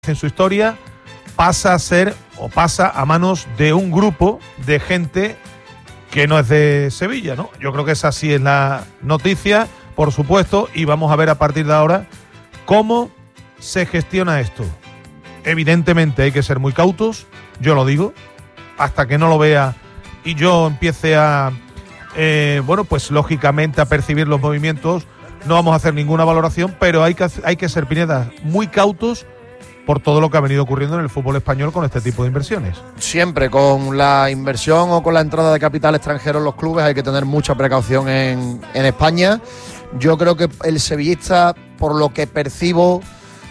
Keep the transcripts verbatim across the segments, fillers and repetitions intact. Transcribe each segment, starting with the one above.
en su historia pasa a ser o pasa a manos de un grupo de gente que no es de Sevilla, ¿no? Yo creo que esa sí es la noticia, por supuesto, y vamos a ver a partir de ahora cómo se gestiona esto. Evidentemente hay que ser muy cautos, yo lo digo, hasta que no lo vea y yo empiece a, eh, bueno, pues lógicamente a percibir los movimientos, no vamos a hacer ninguna valoración, pero hay que, hay que ser, Pineda, muy cautos por todo lo que ha venido ocurriendo en el fútbol español con este tipo de inversiones. Siempre con la inversión o con la entrada de capital extranjero en los clubes hay que tener mucha precaución en, en España. Yo creo que el sevillista, por lo que percibo,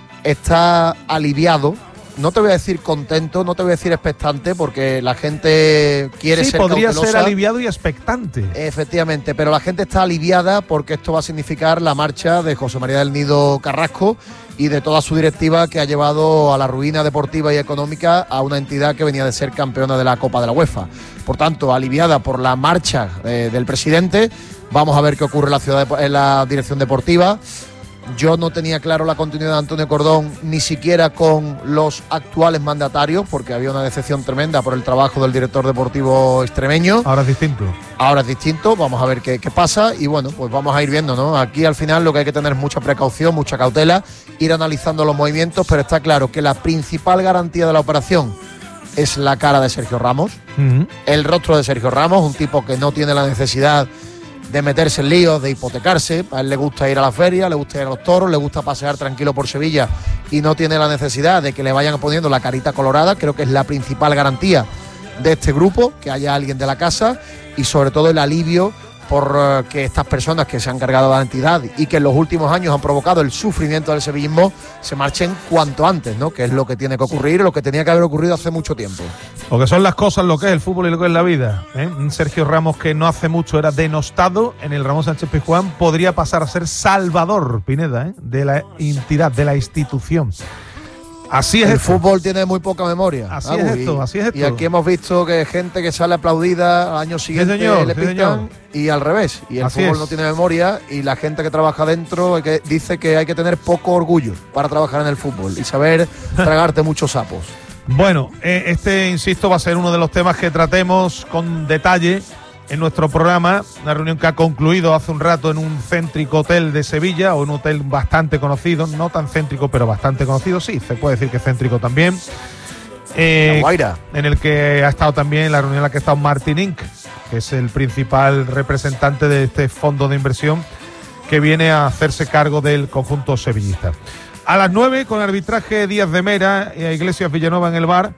está aliviado. No te voy a decir contento, no te voy a decir expectante, porque la gente quiere sí, ser podría cautelosa. ser aliviado y expectante. Efectivamente, pero la gente está aliviada porque esto va a significar la marcha de José María del Nido Carrasco y de toda su directiva, que ha llevado a la ruina deportiva y económica a una entidad que venía de ser campeona de la Copa de la UEFA. Por tanto, aliviada por la marcha eh, del presidente. Vamos a ver qué ocurre en la, ciudad de, en la dirección deportiva. Yo no tenía claro la continuidad de Antonio Cordón, ni siquiera con los actuales mandatarios, porque había una decepción tremenda por el trabajo del director deportivo extremeño. Ahora es distinto. Ahora es distinto, vamos a ver qué, qué pasa y bueno, pues vamos a ir viendo, ¿no? Aquí al final lo que hay que tener es mucha precaución, mucha cautela, ir analizando los movimientos, pero está claro que la principal garantía de la operación es la cara de Sergio Ramos, uh-huh. el rostro de Sergio Ramos, un tipo que no tiene la necesidad de meterse en líos, de hipotecarse. A él le gusta ir a la feria, le gusta ir a los toros, le gusta pasear tranquilo por Sevilla y no tiene la necesidad de que le vayan poniendo la carita colorada. Creo que es la principal garantía de este grupo, que haya alguien de la casa, y sobre todo el alivio por uh, que estas personas que se han cargado de la entidad y que en los últimos años han provocado el sufrimiento del sevillismo se marchen cuanto antes, ¿no? Que es lo que tiene que ocurrir, lo que tenía que haber ocurrido hace mucho tiempo. Lo que son las cosas, lo que es el fútbol y lo que es la vida, ¿eh? Un Sergio Ramos que no hace mucho era denostado en el Ramón Sánchez Pizjuán podría pasar a ser salvador, Pineda, ¿eh? De la entidad, de la institución. Así es. El esto. fútbol tiene muy poca memoria. Así es esto, así es esto. Y aquí hemos visto que gente que sale aplaudida al año siguiente sí, señor, le sí, pitan señor. Y al revés. Y el así fútbol es. no tiene memoria y la gente que trabaja dentro que dice que hay que tener poco orgullo para trabajar en el fútbol y saber tragarte muchos sapos. Bueno, eh, este, insisto, va a ser uno de los temas que tratemos con detalle en nuestro programa, una reunión que ha concluido hace un rato en un céntrico hotel de Sevilla, o un hotel bastante conocido, no tan céntrico, pero bastante conocido, sí, se puede decir que céntrico también. Eh, La Guaira. En el que ha estado también, la reunión en la que ha estado Martin Incorporated, que es el principal representante de este fondo de inversión que viene a hacerse cargo del conjunto sevillista. A las nueve, con arbitraje Díaz de Mera y a Iglesias Villanueva en el bar,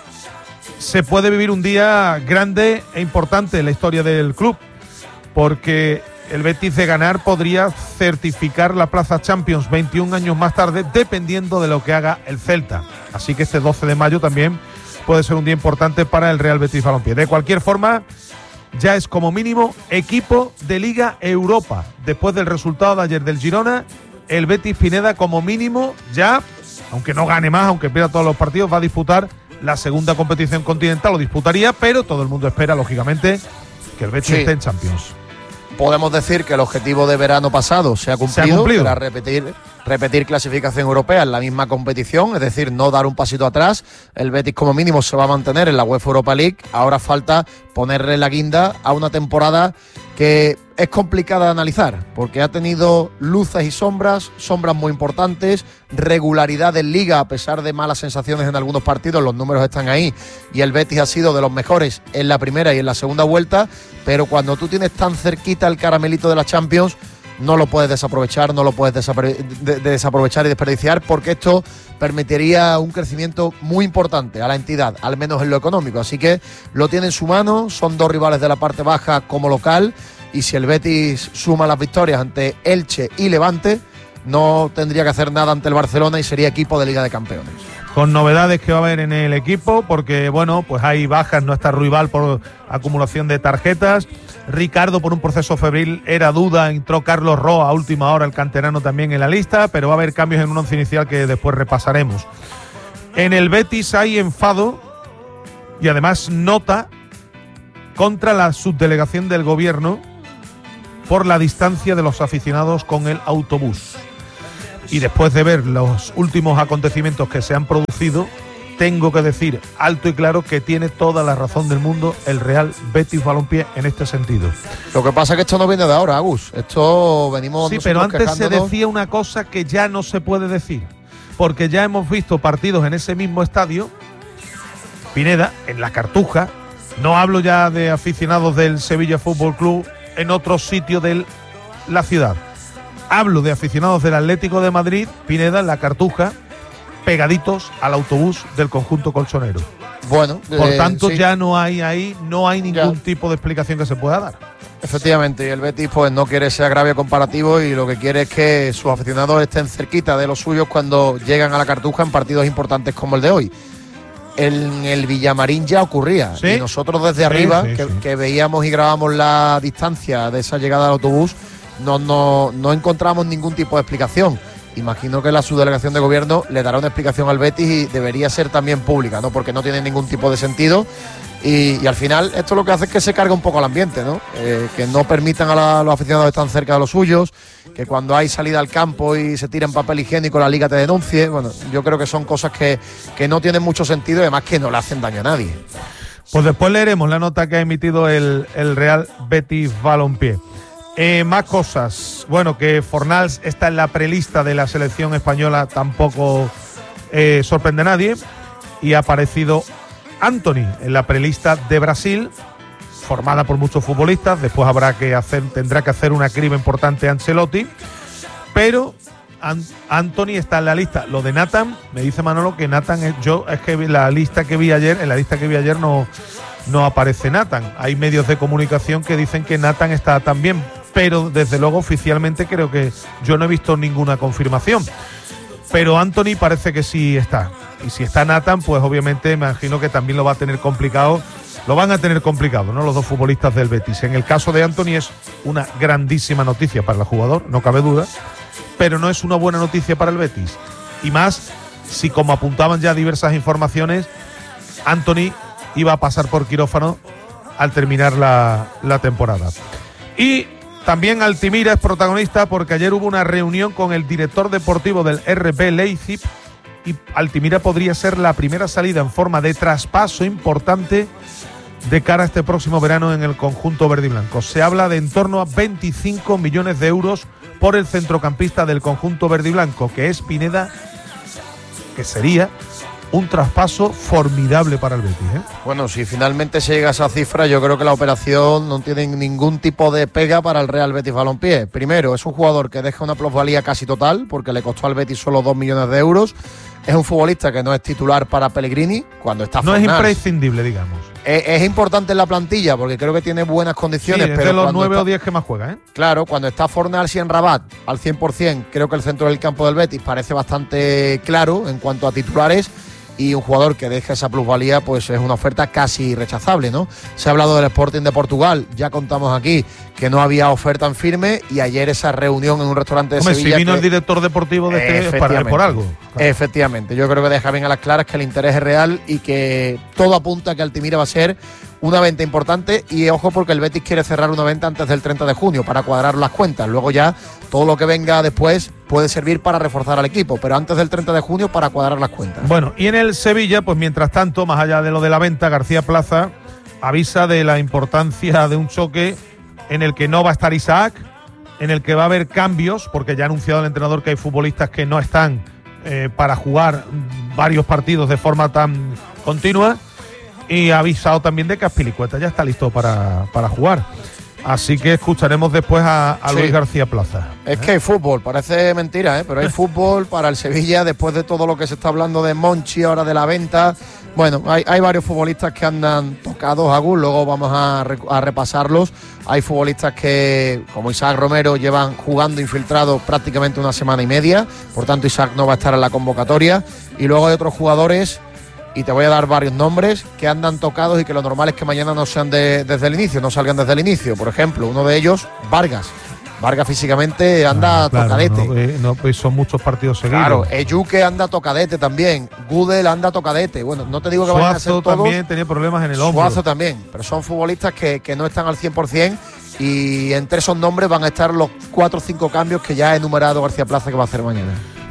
se puede vivir un día grande e importante en la historia del club, porque el Betis, de ganar, podría certificar la plaza Champions veintiún años más tarde, dependiendo de lo que haga el Celta. Así que este doce de mayo también puede ser un día importante para el Real Betis Balompié. De cualquier forma, ya es como mínimo equipo de Liga Europa. Después del resultado de ayer del Girona, el Betis, Pineda, como mínimo ya, aunque no gane más, aunque pierda todos los partidos, va a disputar la segunda competición continental, lo disputaría, pero todo el mundo espera, lógicamente, que el Betis sí. esté en Champions. Podemos decir que el objetivo de verano pasado se ha cumplido, se ha cumplido. Era repetir, repetir clasificación europea en la misma competición, es decir, no dar un pasito atrás. El Betis como mínimo se va a mantener en la UEFA Europa League. Ahora falta ponerle la guinda a una temporada que es complicada de analizar, porque ha tenido luces y sombras, sombras muy importantes, regularidad en Liga, a pesar de malas sensaciones en algunos partidos, los números están ahí, y el Betis ha sido de los mejores en la primera y en la segunda vuelta, pero cuando tú tienes tan cerquita el caramelito de la Champions, no lo puedes desaprovechar, no lo puedes desapro- de- de desaprovechar y desperdiciar, porque esto permitiría un crecimiento muy importante a la entidad, al menos en lo económico. Así que lo tiene en su mano, son dos rivales de la parte baja como local, y si el Betis suma las victorias ante Elche y Levante, no tendría que hacer nada ante el Barcelona y sería equipo de Liga de Campeones. Con novedades que va a haber en el equipo, porque bueno, pues hay bajas, no está Ruibal por acumulación de tarjetas, Ricardo por un proceso febril era duda, entró Carlos Roa a última hora, el canterano también en la lista, pero va a haber cambios en un once inicial que después repasaremos. En el Betis hay enfado y además nota contra la subdelegación del gobierno por la distancia de los aficionados con el autobús. Y después de ver los últimos acontecimientos que se han producido, tengo que decir alto y claro que tiene toda la razón del mundo el Real Betis Balompié en este sentido. Lo que pasa es que esto no viene de ahora, Agus. Esto venimos... Sí, pero antes se decía una cosa que ya no se puede decir. Porque ya hemos visto partidos en ese mismo estadio, Pineda, en la Cartuja. No hablo ya de aficionados del Sevilla Fútbol Club en otro sitio de la ciudad. Hablo de aficionados del Atlético de Madrid, Pineda, en la Cartuja, pegaditos al autobús del conjunto colchonero. Bueno, por eh, tanto, sí. ya no hay ahí, no hay ningún ya. tipo de explicación que se pueda dar. Efectivamente, y el Betis pues no quiere ese agravio comparativo y lo que quiere es que sus aficionados estén cerquita de los suyos cuando llegan a la Cartuja en partidos importantes como el de hoy. En el Villamarín ya ocurría, ¿Sí? y nosotros desde Sí, arriba, sí, que, sí. que veíamos y grabamos la distancia de esa llegada al autobús, no, no, no encontramos ningún tipo de explicación. Imagino que la subdelegación de gobierno le dará una explicación al Betis y debería ser también pública, ¿no? Porque no tiene ningún tipo de sentido. Y, y al final esto lo que hace es que se carga un poco el ambiente, ¿no? Eh, que no permitan a la, los aficionados estar cerca de los suyos, que cuando hay salida al campo y se tira en papel higiénico la liga te denuncie. Bueno, yo creo que son cosas que, que no tienen mucho sentido y además que no le hacen daño a nadie. Pues después leeremos la nota que ha emitido el, el Real Betis Balompié. Eh, más cosas. Bueno, que Fornals está en la prelista de la selección española tampoco eh, sorprende a nadie. Y ha aparecido Antony en la prelista de Brasil, formada por muchos futbolistas. Después habrá que hacer, tendrá que hacer una criba importante Ancelotti. Pero An- Antony está en la lista. Lo de Nathan, me dice Manolo que Nathan es, yo es que la lista que vi ayer, en la lista que vi ayer no, no aparece Nathan. Hay medios de comunicación que dicen que Nathan está también, pero desde luego oficialmente creo que yo no he visto ninguna confirmación. Pero Antony parece que sí está. Y si está Nathan, pues obviamente me imagino que también lo va a tener complicado. Lo van a tener complicado, ¿no? Los dos futbolistas del Betis. En el caso de Antony es una grandísima noticia para el jugador, no cabe duda, pero no es una buena noticia para el Betis. Y más si, como apuntaban ya diversas informaciones, Antony iba a pasar por quirófano al terminar la, la temporada. Y también Altimira es protagonista porque ayer hubo una reunión con el director deportivo del R B Leipzig y Altimira podría ser la primera salida en forma de traspaso importante de cara a este próximo verano en el conjunto verde y blanco. Se habla de en torno a veinticinco millones de euros por el centrocampista del conjunto verde y blanco, que es Pineda, que sería un traspaso formidable para el Betis, ¿eh? Bueno, si finalmente se llega a esa cifra, yo creo que la operación no tiene ningún tipo de pega para el Real Betis Balompié. Primero, es un jugador que deja una plusvalía casi total, porque le costó al Betis solo dos millones de euros. Es un futbolista que no es titular para Pellegrini cuando está No Fornals. es imprescindible, digamos. Es, es importante en la plantilla porque creo que tiene buenas condiciones. Sí, es pero de los cuando nueve está, o diez que más juega, ¿eh? Claro, cuando está Fornals y en Rabat al cien por ciento, creo que el centro del campo del Betis parece bastante claro en cuanto a titulares. Y un jugador que deja esa plusvalía, pues es una oferta casi rechazable, ¿no? Se ha hablado del Sporting de Portugal, ya contamos aquí que no había oferta en firme y ayer esa reunión en un restaurante de Hombre, Sevilla. si vino que, el director deportivo de este para, por algo. Claro. Efectivamente, yo creo que deja bien a las claras que el interés es real y que todo apunta a que Altimira va a ser una venta importante. Y ojo, porque el Betis quiere cerrar una venta antes del treinta de junio para cuadrar las cuentas. Luego ya todo lo que venga después puede servir para reforzar al equipo, pero antes del treinta de junio para cuadrar las cuentas. Bueno, y en el Sevilla, pues mientras tanto, más allá de lo de la venta, García Plaza avisa de la importancia de un choque en el que no va a estar Isaac, en el que va a haber cambios, porque ya ha anunciado el entrenador que hay futbolistas que no están eh, para jugar varios partidos de forma tan continua, y ha avisado también de que Azpilicueta ya está listo para, para jugar. Así que escucharemos después a, a Luis sí. García Plaza. Es que hay fútbol, parece mentira, ¿eh? Pero hay fútbol para el Sevilla después de todo lo que se está hablando de Monchi, ahora de la venta. Bueno, hay, hay varios futbolistas que andan tocados, Agus, luego vamos a, re, a repasarlos. Hay futbolistas que, como Isaac Romero, llevan jugando infiltrados prácticamente una semana y media, por tanto Isaac no va a estar en la convocatoria. Y luego hay otros jugadores, y te voy a dar varios nombres, que andan tocados y que lo normal es que mañana no sean de, desde el inicio, no salgan desde el inicio. Por ejemplo, uno de ellos, Vargas. Vargas físicamente anda ah, claro, tocadete. No, eh, no, pues son muchos partidos seguidos. Claro, Eyuke anda tocadete también. Gudel anda tocadete. Bueno, no te digo que vayan a ser Suazo todos. también tenía problemas en el hombro. Suazo también, pero son futbolistas que, que no están al cien por ciento y entre esos nombres van a estar los cuatro o cinco cambios que ya ha enumerado García Plaza que va a hacer mañana.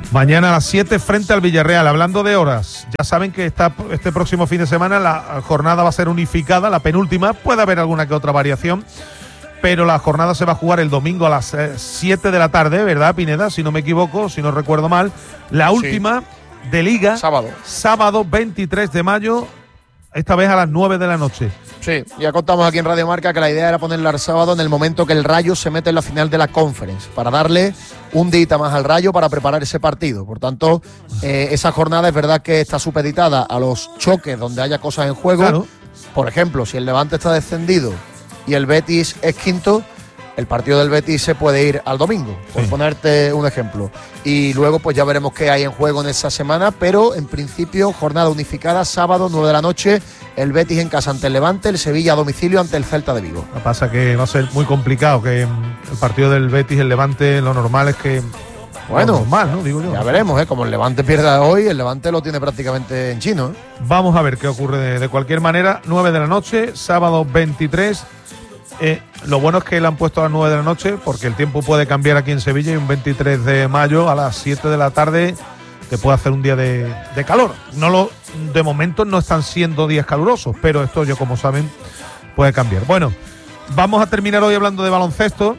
Mañana a las siete frente al Villarreal. Hablando de horas, ya saben que esta, este próximo fin de semana la jornada va a ser unificada, la penúltima. Puede haber alguna que otra variación, pero la jornada se va a jugar el domingo a las siete de la tarde, ¿verdad, Pineda? Si no me equivoco, si no recuerdo mal. La última sí. de Liga, sábado. sábado veintitrés de mayo, esta vez a las nueve de la noche. Sí, ya contamos aquí en Radio Marca que la idea era ponerla el sábado en el momento que el Rayo se mete en la final de la Conference, para darle un día más al Rayo para preparar ese partido. Por tanto, eh, esa jornada es verdad que está supeditada a los choques donde haya cosas en juego. Claro. Por ejemplo, si el Levante está descendido y el Betis es quinto, el partido del Betis se puede ir al domingo, por sí. ponerte un ejemplo. Y luego pues ya veremos qué hay en juego en esa semana, pero en principio jornada unificada, sábado, nueve de la noche, el Betis en casa ante el Levante, el Sevilla a domicilio ante el Celta de Vigo. Lo que pasa es que va a ser muy complicado, que el partido del Betis, el Levante, lo normal es que... Bueno, normal, ¿no? Digo yo. Ya veremos, ¿eh? Como el Levante pierda hoy, el Levante lo tiene prácticamente en chino, ¿eh? Vamos a ver qué ocurre de, de cualquier manera. nueve de la noche, sábado veintitrés. Eh, lo bueno es que le han puesto a las nueve de la noche, porque el tiempo puede cambiar aquí en Sevilla y un veintitrés de mayo a las siete de la tarde te puede hacer un día de, de calor. No lo, de momento no están siendo días calurosos, pero esto, yo como saben, puede cambiar. Bueno, vamos a terminar hoy hablando de baloncesto.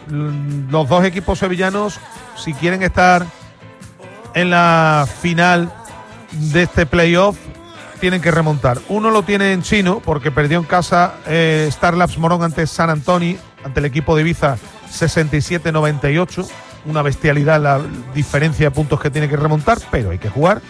Los dos equipos sevillanos, si quieren estar en la final de este playoff, tienen que remontar. Uno lo tiene en chino, porque perdió en casa eh, Star Labs Morón ante San Antonio, ante el equipo de Ibiza, sesenta y siete noventa y ocho. Una bestialidad la diferencia de puntos que tiene que remontar, pero hay que jugar.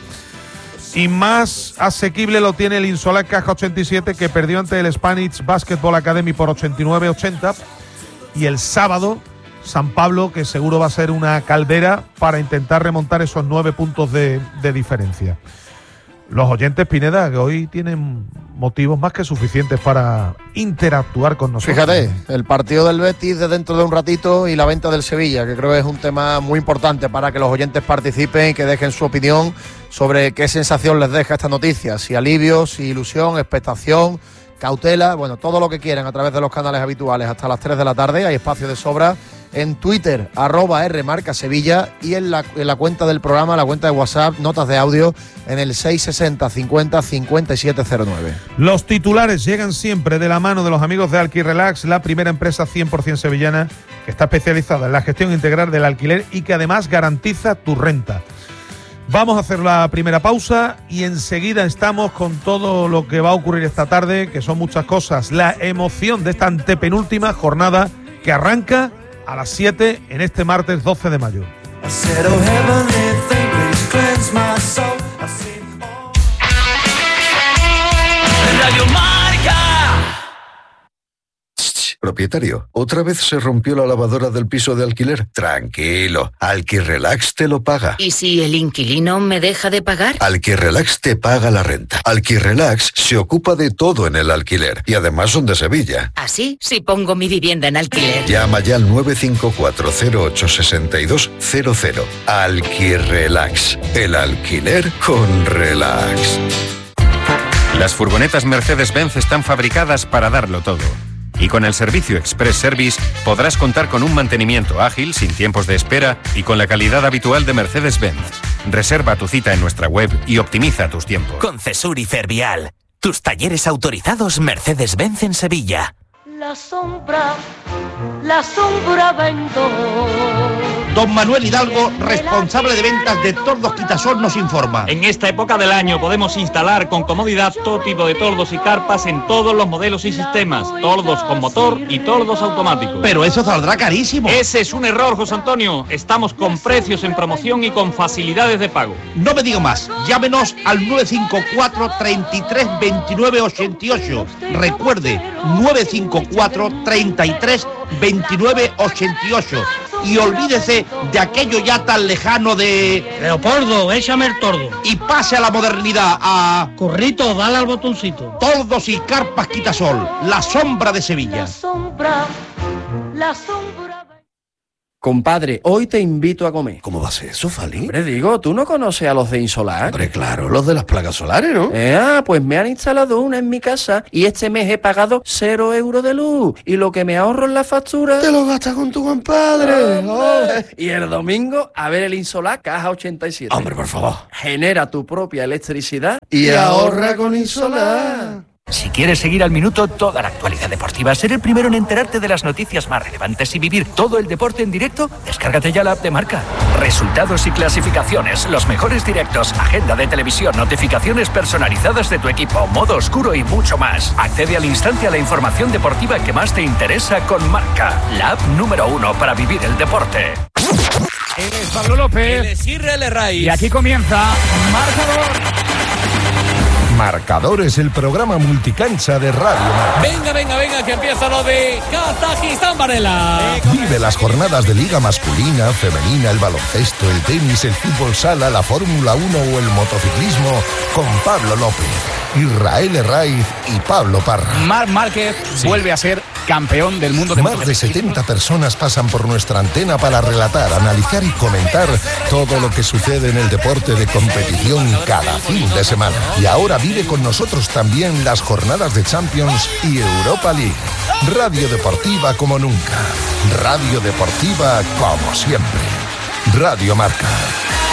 Y más asequible lo tiene el Insular Caja ochenta y siete, que perdió ante el Spanish Basketball Academy por ochenta y nueve ochenta. Y el sábado, San Pablo, que seguro va a ser una caldera para intentar remontar esos nueve puntos de, de diferencia. Los oyentes, Pineda, que hoy tienen motivos más que suficientes para interactuar con nosotros. Fíjate, el partido del Betis de dentro de un ratito y la venta del Sevilla, que creo que es un tema muy importante para que los oyentes participen y que dejen su opinión sobre qué sensación les deja esta noticia. Si alivio, si ilusión, expectación, cautela, bueno, todo lo que quieran a través de los canales habituales hasta las tres de la tarde. Hay espacio de sobra en Twitter, arroba Rmarca Sevilla, y en la, en la cuenta del programa, la cuenta de WhatsApp, notas de audio en el seis sesenta cincuenta cincuenta y siete cero nueve. Los titulares llegan siempre de la mano de los amigos de Alquirelax, la primera empresa cien por ciento sevillana que está especializada en la gestión integral del alquiler y que además garantiza tu renta. Vamos a hacer la primera pausa y enseguida estamos con todo lo que va a ocurrir esta tarde, que son muchas cosas. La emoción de esta antepenúltima jornada que arranca a las siete en este martes doce de mayo. Radio Marca. Propietario, ¿otra vez se rompió la lavadora del piso de alquiler? Tranquilo, Alquirelax te lo paga. ¿Y si el inquilino me deja de pagar? Alquirelax te paga la renta. Alquirelax se ocupa de todo en el alquiler y además son de Sevilla. ¿Así? Si pongo mi vivienda en alquiler. Llama ya al nueve cinco cuatro cero ocho seis dos cero cero. Alquirelax, el alquiler con relax. Las furgonetas Mercedes-Benz están fabricadas para darlo todo. Y con el servicio Express Service podrás contar con un mantenimiento ágil, sin tiempos de espera y con la calidad habitual de Mercedes-Benz. Reserva tu cita en nuestra web y optimiza tus tiempos. Con Cesur y Fervial, tus talleres autorizados Mercedes-Benz en Sevilla. La sombra, la sombra vendo. Don Manuel Hidalgo, responsable de ventas de Tordos Quitasol, nos informa. En esta época del año podemos instalar con comodidad todo tipo de tordos y carpas en todos los modelos y sistemas. Tordos con motor y tordos automáticos. Pero eso saldrá carísimo. Ese es un error, José Antonio. Estamos con precios en promoción y con facilidades de pago. No me digo más. Llámenos al nueve cinco cuatro, treinta y tres, veintinueve ochenta y ocho. Recuerde, nueve cinco cuatro, treinta y tres, veintinueve ochenta y ocho. Y olvídese de aquello ya tan lejano de... Leopoldo, échame el tordo. Y pase a la modernidad, a... Corrito, dale al botoncito. Tordos y carpas Quitasol, la sombra de Sevilla. La sombra, la sombra... Compadre, hoy te invito a comer. ¿Cómo va a ser eso, Fali? Hombre, digo, ¿tú no conoces a los de Insolar? Hombre, claro, los de las placas solares, ¿no? Eh, ah, pues me han instalado una en mi casa y este mes he pagado cero euros de luz. Y lo que me ahorro en la factura... ¡Te lo gastas con tu compadre! Oh. Y el domingo, a ver el Insolar Caja ochenta y siete. Hombre, por favor. Genera tu propia electricidad y, y ahorra con Insolar. Si quieres seguir al minuto toda la actualidad deportiva, ser el primero en enterarte de las noticias más relevantes y vivir todo el deporte en directo, descárgate ya la app de Marca. Resultados y clasificaciones, los mejores directos, agenda de televisión, notificaciones personalizadas de tu equipo, modo oscuro y mucho más. Accede al instante a la información deportiva que más te interesa con Marca, la app número uno para vivir el deporte. Él es Pablo López. Él es Israel Raiz. Y aquí comienza Marcador. Marcador es el programa multicancha de Radio Marca. Venga, venga, venga, que empieza lo de Kazajistán, Varela. Vive las jornadas de Liga masculina, femenina, el baloncesto, el tenis, el fútbol sala, la Fórmula uno o el motociclismo con Pablo López, Israel Raiz y Pablo Parra. Marc Márquez sí. vuelve a ser campeón del mundo de Más de setenta personas pasan por nuestra antena para relatar, analizar y comentar todo lo que sucede en el deporte de competición cada fin de semana. Y ahora vive con nosotros también las jornadas de Champions y Europa League. Radio Deportiva como nunca. Radio Deportiva como siempre. Radio Marca.